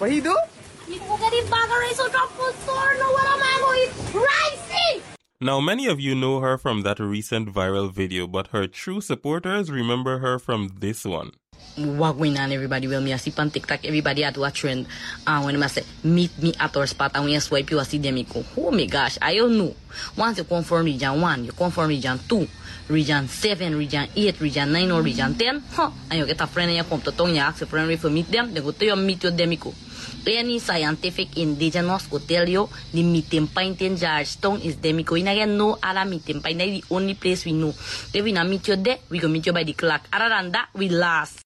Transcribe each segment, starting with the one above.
What he do? You go get him back and so drop food store. No, what am I going? Rising! Now, many of you know her from that recent viral video, but her true supporters remember her from this one. What going on, everybody? Well, me I see on TikTok, everybody had to a trend. And when I say, meet me at our spot, and when you swipe, you see them, you go, oh my gosh, I don't know. Once you come from region 1, you come from region 2, region 7, region 8, region 9, or region 10, and you get a friend and you come to town, you ask a friend if you meet them, they go to you meet you, them, you go. Any scientific indigenous will tell you the meeting point in Georgetown is Demico. We again no other meeting point. That's the only place we know. If we not meet you there, we go meet you by the clock. Other than that, we last.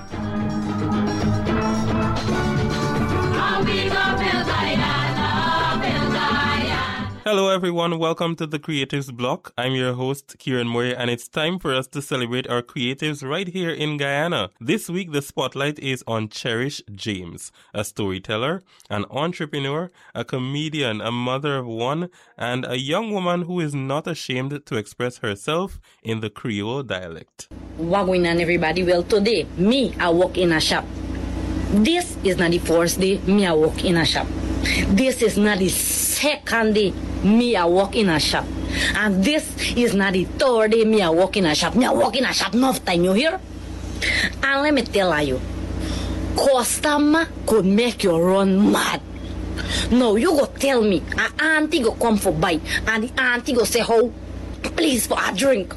Hello everyone, welcome to the Creatives Block. I'm your host, Kieran Moye, and it's time for us to celebrate our creatives right here in Guyana. This week, the spotlight is on Cherish James, a storyteller, an entrepreneur, a comedian, a mother of one, and a young woman who is not ashamed to express herself in the Creole dialect. What going on, everybody? Well, today, me, I work in a shop. This is not the first day me, I work in a shop. This is not the second day me, I work in a shop. And this is not the third day me, I work in a shop. Me, I work in a shop enough time, you hear? And let me tell you, customer could make you run mad. No, you go tell me, an auntie go come for buy, and the auntie go say, oh, please for a drink.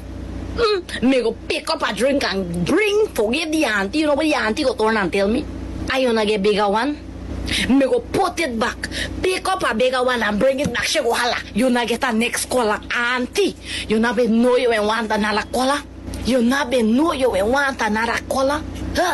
Me go pick up a drink and bring, forget the auntie. You know what the auntie go turn and tell me? I wanna get bigger one. Me go put it back, pick up a bigger one and bring it back. She go holla, you na get a next caller, auntie. You na be know you want another caller. You na be know you want another caller.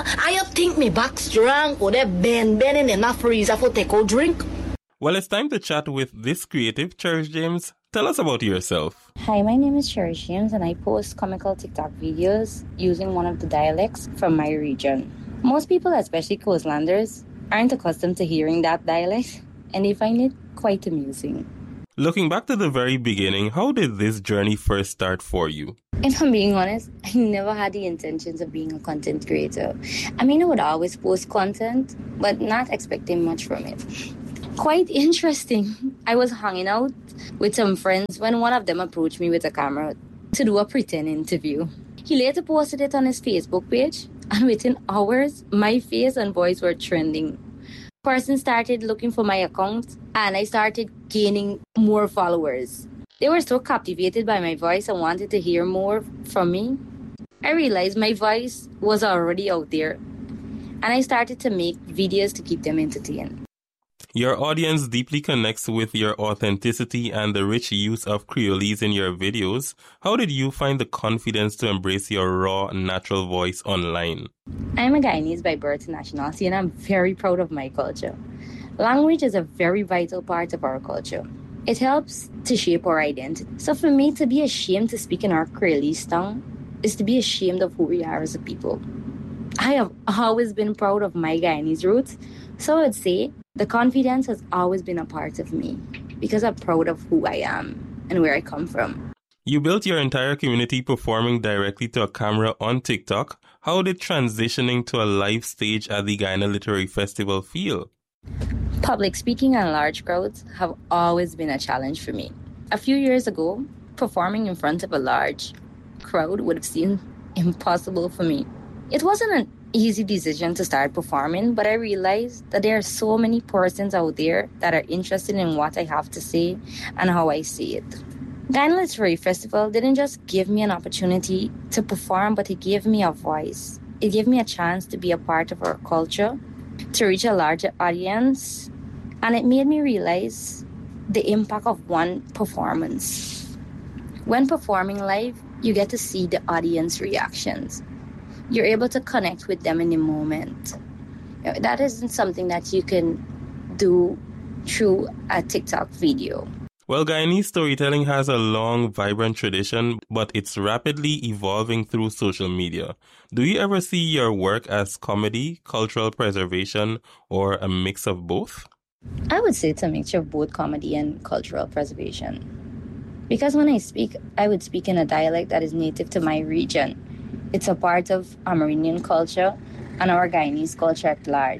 I think me back strong or they bend in enough freezer for take a drink. Well, it's time to chat with this creative, Cherish James. Tell us about yourself. Hi, my name is Cherish James and I post comical TikTok videos using one of the dialects from my region. Most people, especially coastlanders, aren't accustomed to hearing that dialect, and they find it quite amusing. Looking back to the very beginning, how did this journey first start for you? If I'm being honest, I never had the intentions of being a content creator. I mean, I would always post content, but not expecting much from it. Quite interesting. I was hanging out with some friends when one of them approached me with a camera to do a pretend interview. He later posted it on his Facebook page, and within hours, my face and voice were trending. Person started looking for my account, and I started gaining more followers. They were so captivated by my voice and wanted to hear more from me. I realized my voice was already out there, and I started to make videos to keep them entertained. Your audience deeply connects with your authenticity and the rich use of Creolese in your videos. How did you find the confidence to embrace your raw, natural voice online? I'm a Guyanese by birth and nationality, and I'm very proud of my culture. Language is a very vital part of our culture. It helps to shape our identity. So for me, to be ashamed to speak in our Creolese tongue is to be ashamed of who we are as a people. I have always been proud of my Guyanese roots, so I would say the confidence has always been a part of me because I'm proud of who I am and where I come from. You built your entire community performing directly to a camera on TikTok. How did transitioning to a live stage at the Guyana Literary Festival feel? Public speaking and large crowds have always been a challenge for me. A few years ago, performing in front of a large crowd would have seemed impossible for me. It wasn't an easy decision to start performing, but I realized that there are so many persons out there that are interested in what I have to say and how I see it. Guyana Literary Festival didn't just give me an opportunity to perform, but it gave me a voice. It gave me a chance to be a part of our culture, to reach a larger audience, and it made me realize the impact of one performance. When performing live, you get to see the audience reactions. You're able to connect with them in the moment. That isn't something that you can do through a TikTok video. Well, Guyanese storytelling has a long, vibrant tradition, but it's rapidly evolving through social media. Do you ever see your work as comedy, cultural preservation, or a mix of both? I would say it's a mixture of both comedy and cultural preservation. Because when I speak, I would speak in a dialect that is native to my region. It's a part of Amerindian culture and our Guyanese culture at large.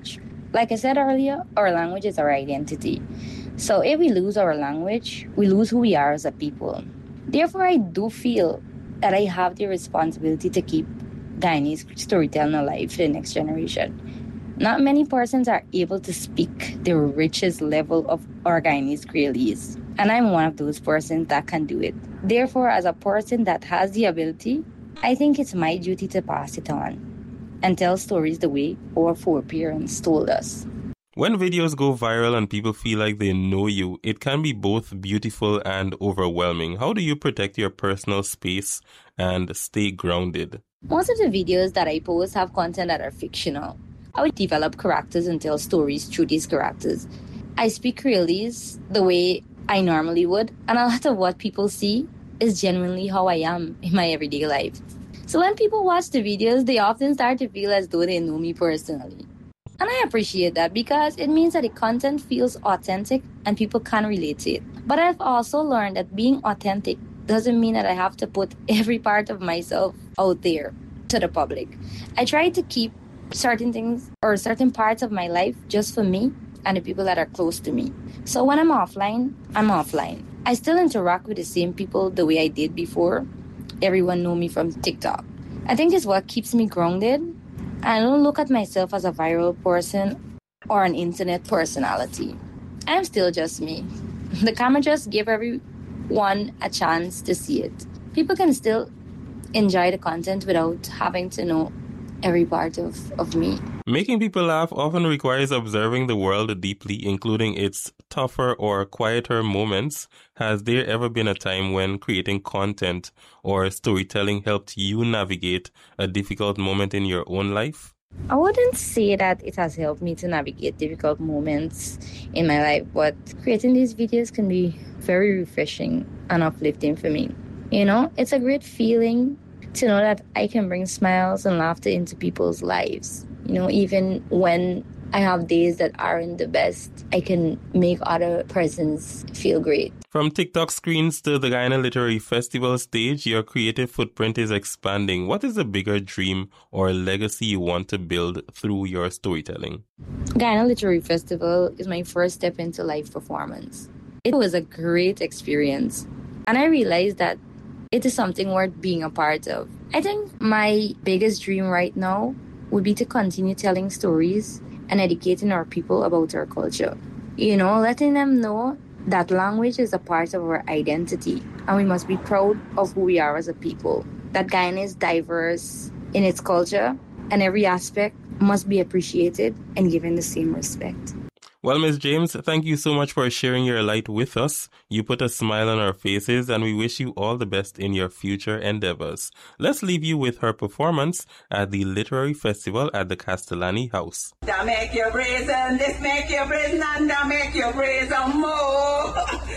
Like I said earlier, our language is our identity. So if we lose our language, we lose who we are as a people. Therefore, I do feel that I have the responsibility to keep Guyanese storytelling alive for the next generation. Not many persons are able to speak the richest level of our Guyanese Creoles, and I'm one of those persons that can do it. Therefore, as a person that has the ability, I think it's my duty to pass it on and tell stories the way our foreparents told us. When videos go viral and people feel like they know you, it can be both beautiful and overwhelming. How do you protect your personal space and stay grounded? Most of the videos that I post have content that are fictional. I would develop characters and tell stories through these characters. I speak Creolese the way I normally would, and a lot of what people see is genuinely how I am in my everyday life. So when people watch the videos, they often start to feel as though they know me personally. And I appreciate that because it means that the content feels authentic and people can relate to it. But I've also learned that being authentic doesn't mean that I have to put every part of myself out there to the public. I try to keep certain things or certain parts of my life just for me and the people that are close to me. So when I'm offline, I'm offline. I still interact with the same people the way I did before everyone knew me from TikTok. I think it's what keeps me grounded. I don't look at myself as a viral person or an internet personality. I'm still just me. The camera just gave everyone a chance to see it. People can still enjoy the content without having to know every part of me. Making people laugh often requires observing the world deeply, including its tougher or quieter moments. Has there ever been a time when creating content or storytelling helped you navigate a difficult moment in your own life? I wouldn't say that it has helped me to navigate difficult moments in my life, but creating these videos can be very refreshing and uplifting for me. You know, it's a great feeling to know that I can bring smiles and laughter into people's lives. You know, even when I have days that aren't the best, I can make other persons feel great. From TikTok screens to the Guyana Literary Festival stage, your creative footprint is expanding. What is a bigger dream or legacy you want to build through your storytelling? Guyana Literary Festival is my first step into live performance. It was a great experience, and I realized that it is something worth being a part of. I think my biggest dream right now would be to continue telling stories and educating our people about our culture. You know, letting them know that language is a part of our identity and we must be proud of who we are as a people. That Guyana is diverse in its culture and every aspect must be appreciated and given the same respect. Well, Ms. James, thank you so much for sharing your light with us. You put a smile on our faces, and we wish you all the best in your future endeavors. Let's leave you with her performance at the Literary Festival at the Castellani House. That make you brazen, this make you brazen, and that make you brazen more.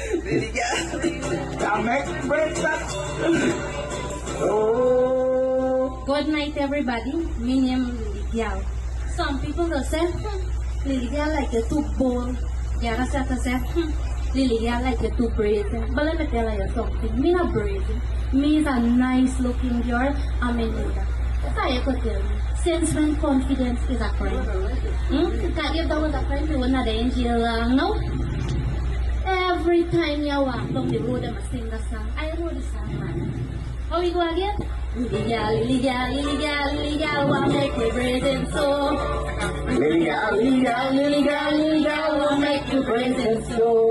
That make you brazen. Oh. Good night, everybody. My name is Lily Gal. Some people will say, Lily Gal like you too bold. The other set will say, Lily Gal like you too brazen. But let me tell you something. Me not brazen. Me is a nice looking girl. I'm a leader. That's how you could tell me. Since when confidence is a crime? Because if that was a crime, you would not in jail long now. Every time you walk down the road, I sing the song. I wrote the song, man. How we go again? Lily gal, Lily gal, Lily gal, Lily gal, what make me brazen so? Lily gal, Lily gal, Lily gal.